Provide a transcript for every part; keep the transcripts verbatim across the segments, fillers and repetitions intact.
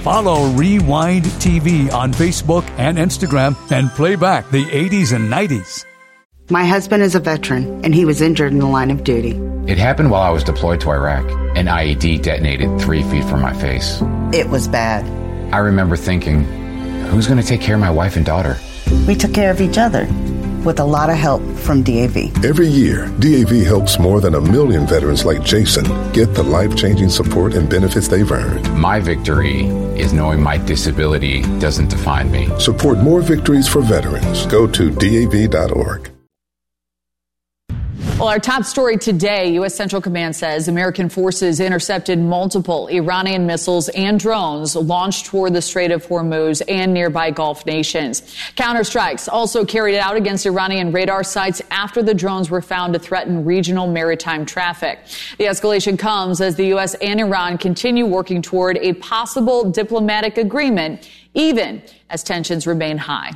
Follow Rewind T V on Facebook and Instagram and play back the eighties and nineties. My husband is a veteran, and he was injured in the line of duty. It happened while I was deployed to Iraq. An I E D detonated three feet from my face. It was bad. I remember thinking, who's going to take care of my wife and daughter? We took care of each other, with a lot of help from D A V. Every year, D A V helps more than a million veterans like Jason get the life-changing support and benefits they've earned. My victory is knowing my disability doesn't define me. Support more victories for veterans. Go to D A V dot org. Well, our top story today, U S. Central Command says American forces intercepted multiple Iranian missiles and drones launched toward the Strait of Hormuz and nearby Gulf nations. Counterstrikes also carried out against Iranian radar sites after the drones were found to threaten regional maritime traffic. The escalation comes as the U S and Iran continue working toward a possible diplomatic agreement, even as tensions remain high.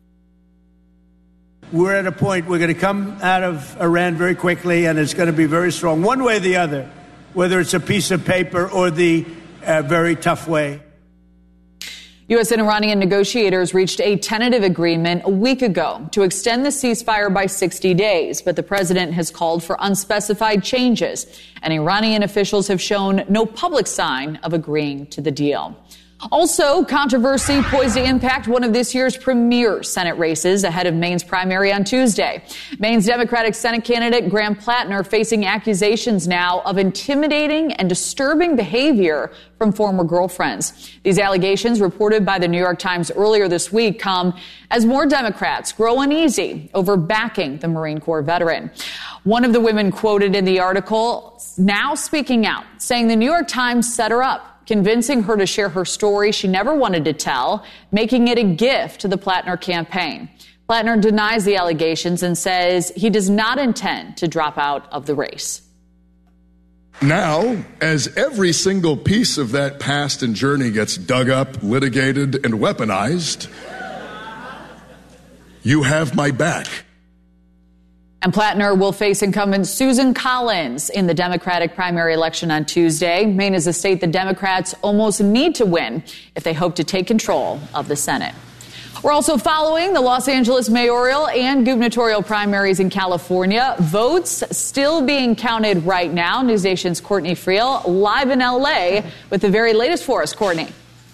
We're at a point we're going to come out of Iran very quickly, and it's going to be very strong, one way or the other, whether it's a piece of paper or the uh, very tough way. U S and Iranian negotiators reached a tentative agreement a week ago to extend the ceasefire by sixty days, but the president has called for unspecified changes, and Iranian officials have shown no public sign of agreeing to the deal. Also, controversy poised to impact one of this year's premier Senate races ahead of Maine's primary on Tuesday. Maine's Democratic Senate candidate Graham Plattner facing accusations now of intimidating and disturbing behavior from former girlfriends. These allegations, reported by the New York Times earlier this week, come as more Democrats grow uneasy over backing the Marine Corps veteran. One of the women quoted in the article now speaking out, saying the New York Times set her up, convincing her to share her story she never wanted to tell, making it a gift to the Plattner campaign. Plattner denies the allegations and says he does not intend to drop out of the race. Now, as every single piece of that past and journey gets dug up, litigated, and weaponized, you have my back. And Plattner will face incumbent Susan Collins in the Democratic primary election on Tuesday. Maine is a state the Democrats almost need to win if they hope to take control of the Senate. We're also following the Los Angeles mayoral and gubernatorial primaries in California. Votes still being counted right now. NewsNation's Courtney Friel live in L A with the very latest for us. Courtney.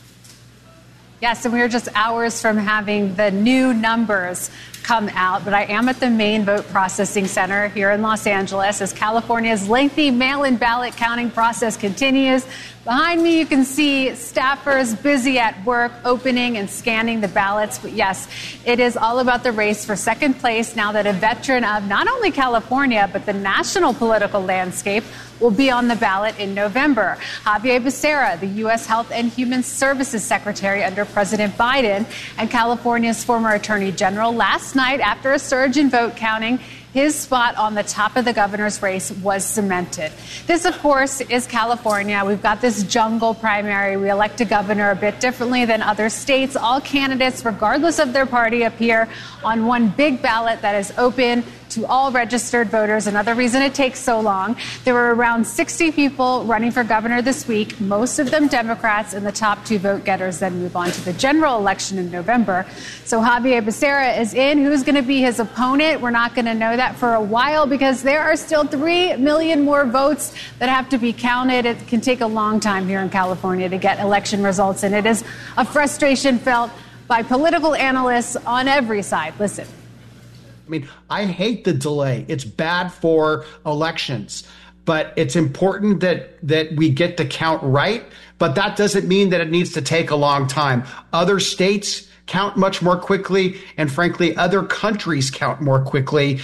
Yes, and we are just hours from having the new numbers come out, but I am at the Maine Vote Processing Center here in Los Angeles as California's lengthy mail-in ballot counting process continues. Behind me, you can see staffers busy at work, opening and scanning the ballots. But yes, it is all about the race for second place now that a veteran of not only California, but the national political landscape will be on the ballot in November. Javier Becerra, the U S Health and Human Services Secretary under President Biden, and California's former Attorney General, last night after a surge in vote counting, his spot on the top of the governor's race was cemented. This, of course, is California. We've got this jungle primary. We elect a governor a bit differently than other states. All candidates, regardless of their party, appear on one big ballot that is open to all registered voters. Another reason it takes so long. There were around sixty people running for governor this week, most of them Democrats, and the top two vote getters then move on to the general election in November. So Javier Becerra is in. Who's going to be his opponent? We're not going to know that for a while because there are still three million more votes that have to be counted. It can take a long time here in California to get election results, and it is a frustration felt by political analysts on every side. Listen. I mean, I hate the delay. It's bad for elections, but it's important that that we get the count right. But that doesn't mean that it needs to take a long time. Other states count much more quickly, and frankly, other countries count more quickly.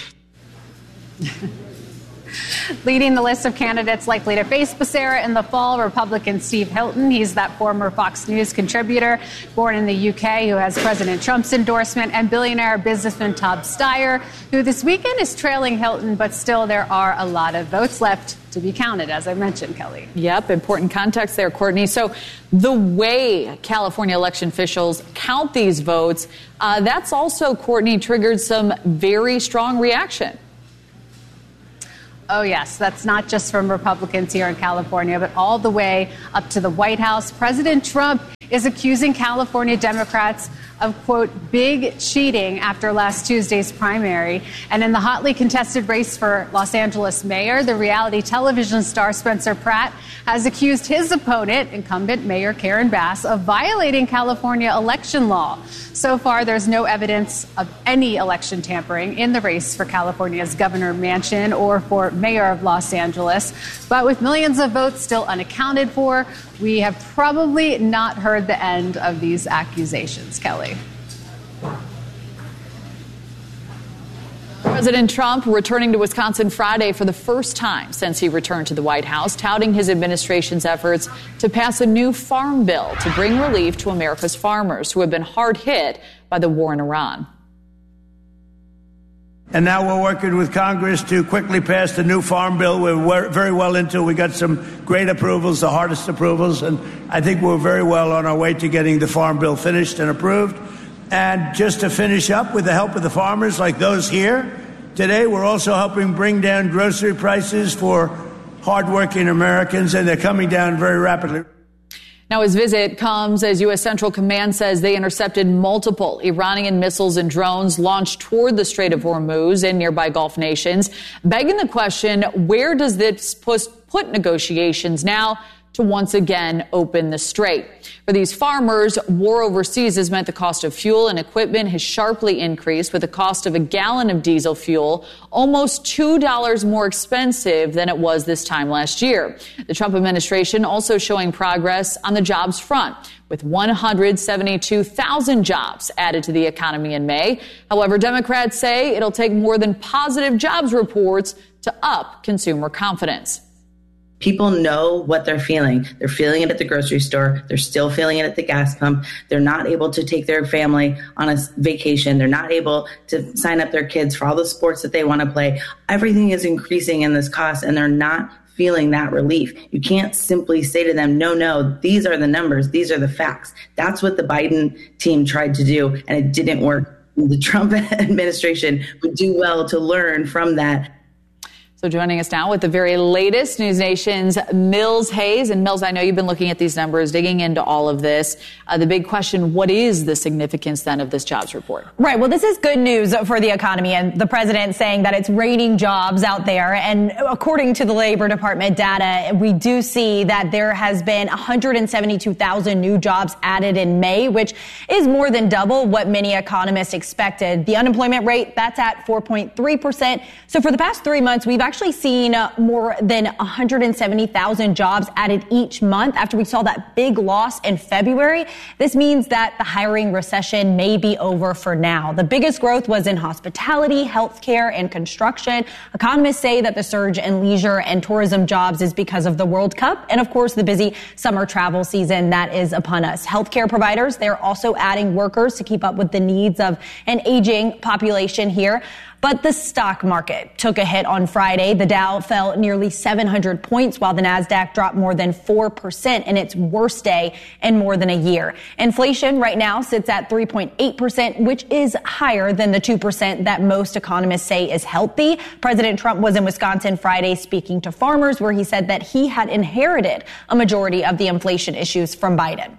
Leading the list of candidates likely to face Becerra in the fall, Republican Steve Hilton. He's that former Fox News contributor born in the U K who has President Trump's endorsement, and billionaire businessman Todd Steyer, who this weekend is trailing Hilton, but still there are a lot of votes left to be counted, as I mentioned, Kelly. Yep, important context there, Courtney. So the way California election officials count these votes, uh, that's also, Courtney, triggered some very strong reaction. Oh, yes. That's not just from Republicans here in California, but all the way up to the White House. President Trump is accusing California Democrats of, quote, big cheating after last Tuesday's primary. And in the hotly contested race for Los Angeles mayor, the reality television star Spencer Pratt has accused his opponent, incumbent Mayor Karen Bass, of violating California election law. So far, there's no evidence of any election tampering in the race for California's Governor Manchin or for mayor of Los Angeles. But with millions of votes still unaccounted for, we have probably not heard the end of these accusations. Kelly. President Trump returning to Wisconsin Friday for the first time since he returned to the White House, touting his administration's efforts to pass a new farm bill to bring relief to America's farmers who have been hard hit by the war in Iran. And now we're working with Congress to quickly pass the new farm bill. We're very well into it. We got some great approvals, the hardest approvals, and I think we're very well on our way to getting the farm bill finished and approved. And just to finish up, with the help of the farmers like those here today, we're also helping bring down grocery prices for hardworking Americans, and they're coming down very rapidly. Now, his visit comes as U S. Central Command says they intercepted multiple Iranian missiles and drones launched toward the Strait of Hormuz in nearby Gulf nations, begging the question, where does this put negotiations now to once again open the strait? For these farmers, war overseas has meant the cost of fuel and equipment has sharply increased, with the cost of a gallon of diesel fuel almost two dollars more expensive than it was this time last year. The Trump administration also showing progress on the jobs front, with one hundred seventy-two thousand jobs added to the economy in May. However, Democrats say it'll take more than positive jobs reports to up consumer confidence. People know what they're feeling. They're feeling it at the grocery store. They're still feeling it at the gas pump. They're not able to take their family on a vacation. They're not able to sign up their kids for all the sports that they want to play. Everything is increasing in this cost, and they're not feeling that relief. You can't simply say to them, no, no, these are the numbers. These are the facts. That's what the Biden team tried to do, and it didn't work. The Trump administration would do well to learn from that. So joining us now with the very latest, News Nation's Mills Hayes. And Mills, I know you've been looking at these numbers, digging into all of this. Uh, the big question, what is the significance then of this jobs report? Right. Well, this is good news for the economy, and the president saying that it's raining jobs out there. And according to the Labor Department data, we do see that there has been one hundred seventy-two thousand new jobs added in May, which is more than double what many economists expected. The unemployment rate, that's at four point three percent. So for the past three months, we've actually seen uh, more than one hundred seventy thousand jobs added each month after we saw that big loss in February. This means that the hiring recession may be over for now. The biggest growth was in hospitality, healthcare, and construction. Economists say that the surge in leisure and tourism jobs is because of the World Cup and, of course, the busy summer travel season that is upon us. Healthcare providers, they're also adding workers to keep up with the needs of an aging population here. But the stock market took a hit on Friday. The Dow fell nearly seven hundred points, while the Nasdaq dropped more than four percent in its worst day in more than a year. Inflation right now sits at three point eight percent, which is higher than the two percent that most economists say is healthy. President Trump was in Wisconsin Friday speaking to farmers, where he said that he had inherited a majority of the inflation issues from Biden.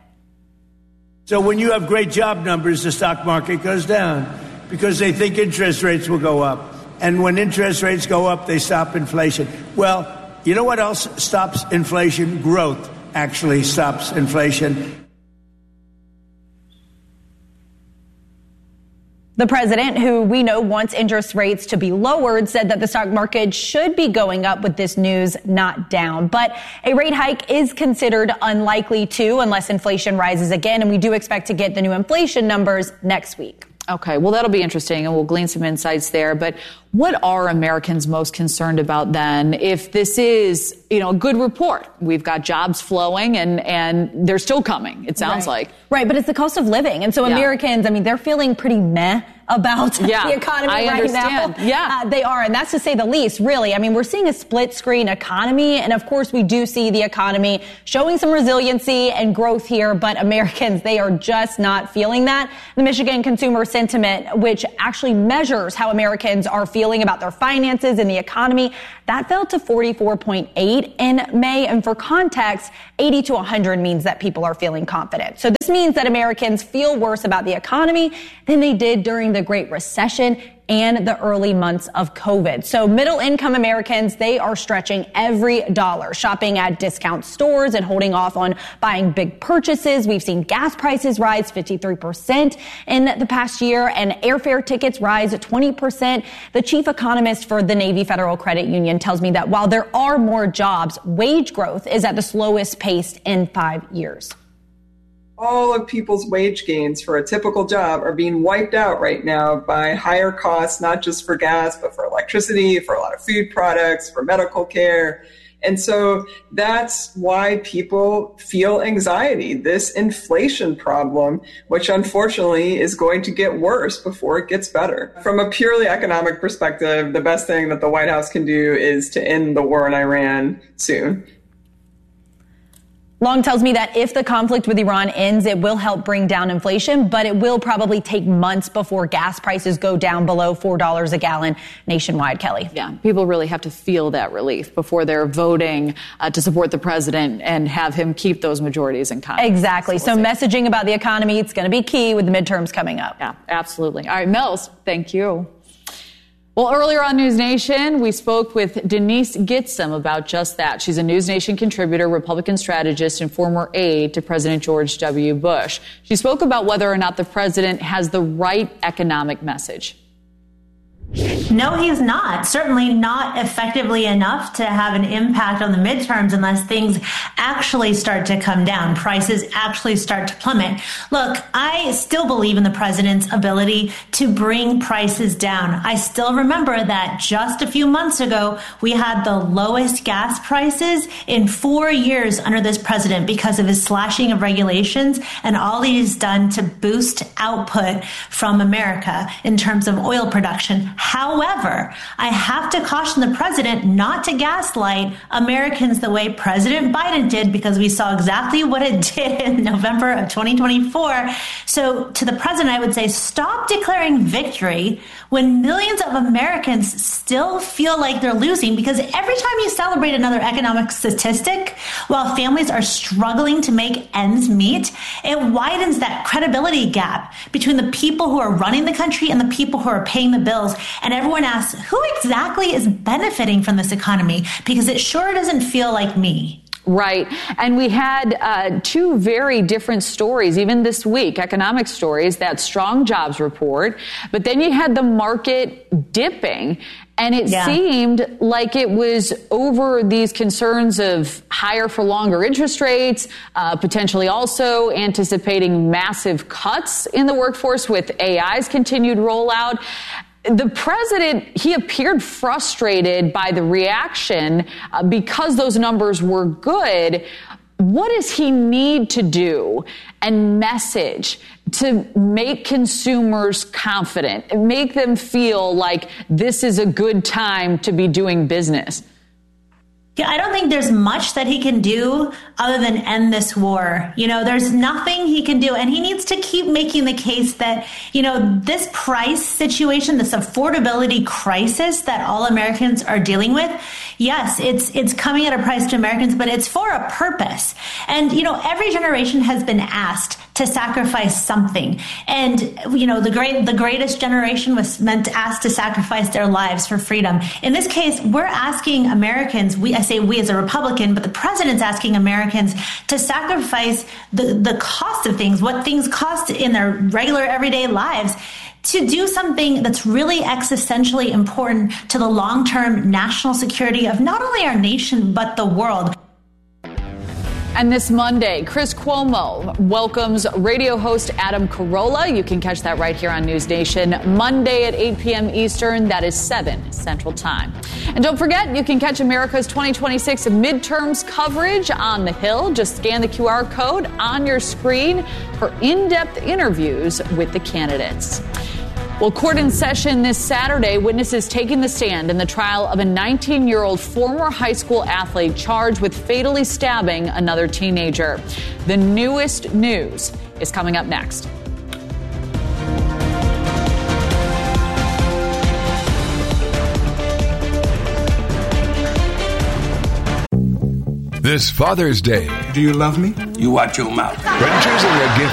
So when you have great job numbers, the stock market goes down, because they think interest rates will go up. And when interest rates go up, they stop inflation. Well, you know what else stops inflation? Growth actually stops inflation. The president, who we know wants interest rates to be lowered, said that the stock market should be going up with this news, not down. But a rate hike is considered unlikely too, unless inflation rises again. And we do expect to get the new inflation numbers next week. Okay, well, that'll be interesting, and we'll glean some insights there. But what are Americans most concerned about then if this is, you know, a good report? We've got jobs flowing, and, and they're still coming, it sounds right. like. Right, but it's the cost of living. And so yeah. Americans, I mean, they're feeling pretty meh about yeah, the economy I right understand. now. Yeah, uh, they are, and that's to say the least, really. I mean, we're seeing a split screen economy, and of course, we do see the economy showing some resiliency and growth here, but Americans, they are just not feeling that. The Michigan Consumer Sentiment, which actually measures how Americans are feeling about their finances and the economy, that fell to forty-four point eight in May. And for context, eighty to one hundred means that people are feeling confident. So this means that Americans feel worse about the economy than they did during the Great Recession and the early months of COVID. So middle income Americans, they are stretching every dollar, shopping at discount stores and holding off on buying big purchases. We've seen gas prices rise fifty-three percent in the past year and airfare tickets rise twenty percent. The chief economist for the Navy Federal Credit Union tells me that while there are more jobs, wage growth is at the slowest pace in five years. All of people's wage gains for a typical job are being wiped out right now by higher costs, not just for gas, but for electricity, for a lot of food products, for medical care. And so that's why people feel anxiety, this inflation problem, which unfortunately is going to get worse before it gets better. From a purely economic perspective, the best thing that the White House can do is to end the war in Iran soon. Long tells me that if the conflict with Iran ends, it will help bring down inflation, but it will probably take months before gas prices go down below four dollars a gallon nationwide, Kelly. Yeah, people really have to feel that relief before they're voting uh, to support the president and have him keep those majorities in Congress. Exactly. So, we'll so messaging about the economy, it's going to be key with the midterms coming up. Yeah, absolutely. All right, Mills, thank you. Well, earlier on News Nation, we spoke with Denise Gitsom about just that. She's a News Nation contributor, Republican strategist, and former aide to President George W. Bush. She spoke about whether or not the president has the right economic message. No, he's not. Certainly not effectively enough to have an impact on the midterms unless things actually start to come down, prices actually start to plummet. Look, I still believe in the president's ability to bring prices down. I still remember that just a few months ago, we had the lowest gas prices in four years under this president because of his slashing of regulations and all he's done to boost output from America in terms of oil production. However, I have to caution the president not to gaslight Americans the way President Biden did, because we saw exactly what it did in November of twenty twenty-four. So to the president, I would say stop declaring victory when millions of Americans still feel like they're losing, because every time you celebrate another economic statistic, while families are struggling to make ends meet, it widens that credibility gap between the people who are running the country and the people who are paying the bills. And everyone asks, who exactly is benefiting from this economy? Because it sure doesn't feel like me. Right. And we had uh, two very different stories, even this week, economic stories, that strong jobs report. But then you had the market dipping. And it yeah. seemed like it was over these concerns of higher for longer interest rates, uh, potentially also anticipating massive cuts in the workforce with A I's continued rollout. The president, he appeared frustrated by the reaction uh, because those numbers were good. What does he need to do and message to make consumers confident, make them feel like this is a good time to be doing business? Yeah, I don't think there's much that he can do other than end this war. You know, there's nothing he can do. And he needs to keep making the case that, you know, this price situation, this affordability crisis that all Americans are dealing with, yes, it's it's coming at a price to Americans, but it's for a purpose. And, you know, every generation has been asked to sacrifice something. And, you know, the great the greatest generation was meant to ask to sacrifice their lives for freedom. In this case, we're asking Americans, we I say we as a Republican, but the president's asking Americans to sacrifice the, the cost of things, what things cost in their regular everyday lives, to do something that's really existentially important to the long-term national security of not only our nation, but the world. And this Monday, Chris Cuomo welcomes radio host Adam Carolla. You can catch that right here on News Nation, Monday at eight p.m. Eastern. That is seven Central Time. And don't forget, you can catch America's twenty twenty-six midterms coverage on The Hill. Just scan the Q R code on your screen for in-depth interviews with the candidates. Well, court in session this Saturday, witnesses taking the stand in the trial of a nineteen-year-old former high school athlete charged with fatally stabbing another teenager. The newest news is coming up next. This Father's Day. Do you love me? You watch your mouth. When choosing a gift